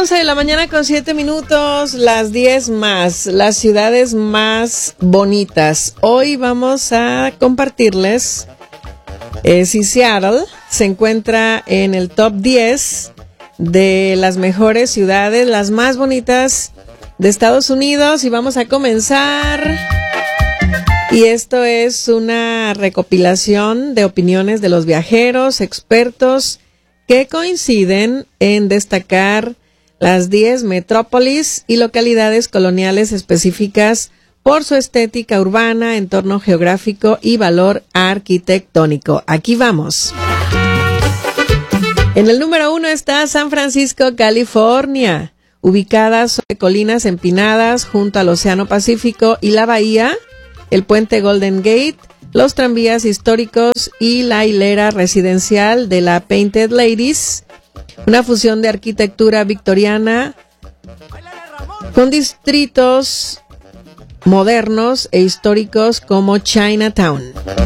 11 de la mañana con 7 minutos, las 10 más, las ciudades más bonitas. Hoy vamos a compartirles si Seattle se encuentra en el top 10 de las mejores ciudades, las más bonitas de Estados Unidos. Y vamos a comenzar. Y esto es una recopilación de opiniones de los viajeros, expertos, que coinciden en destacar las 10 metrópolis y localidades coloniales específicas por su estética urbana, entorno geográfico y valor arquitectónico. Aquí vamos. En el número 1 está San Francisco, California, ubicada sobre colinas empinadas junto al Océano Pacífico y la bahía, el puente Golden Gate, los tranvías históricos y la hilera residencial de la Painted Ladies, una fusión de arquitectura victoriana con distritos modernos e históricos como Chinatown.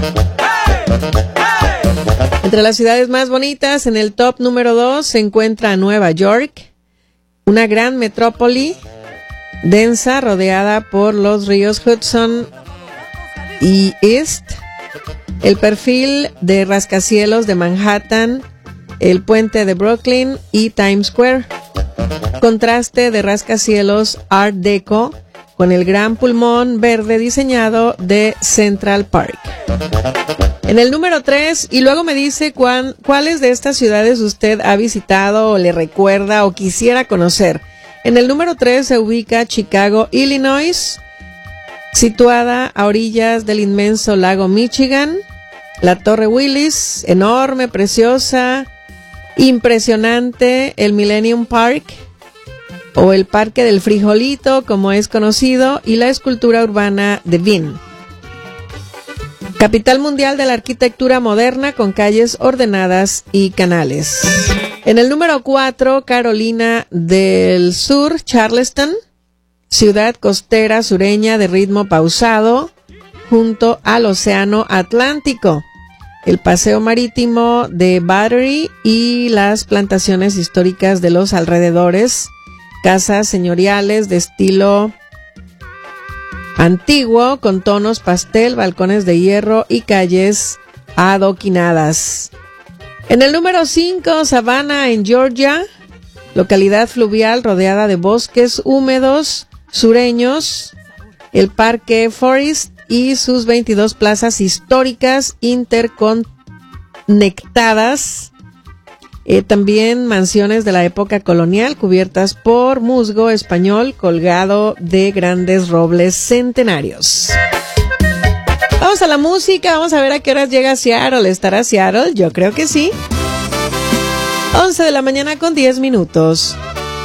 Entre las ciudades más bonitas, en el top número 2 se encuentra Nueva York, una gran metrópoli densa rodeada por los ríos Hudson y East, el perfil de rascacielos de Manhattan, el puente de Brooklyn y Times Square. Contraste de rascacielos Art Deco con el gran pulmón verde diseñado de Central Park. En el número 3, y luego me dice cuáles de estas ciudades usted ha visitado o le recuerda o quisiera conocer. En el número 3 se ubica Chicago, Illinois, situada a orillas del inmenso lago Michigan. La Torre Willis, enorme, preciosa, impresionante, el Millennium Park o el Parque del Frijolito, como es conocido, y la escultura urbana de Vine. Capital mundial de la arquitectura moderna con calles ordenadas y canales. En el número 4, Carolina del Sur, Charleston, ciudad costera sureña de ritmo pausado junto al Océano Atlántico. El paseo marítimo de Battery y las plantaciones históricas de los alrededores, casas señoriales de estilo antiguo con tonos pastel, balcones de hierro y calles adoquinadas. En el número 5, Savannah en Georgia, localidad fluvial rodeada de bosques húmedos sureños, el Parque Forest y sus 22 plazas históricas interconectadas, también mansiones de la época colonial cubiertas por musgo español colgado de grandes robles centenarios. Vamos a la música, vamos a ver a qué horas llega Seattle. ¿Estará Seattle? Yo creo que sí. 11 de la mañana con 10 minutos.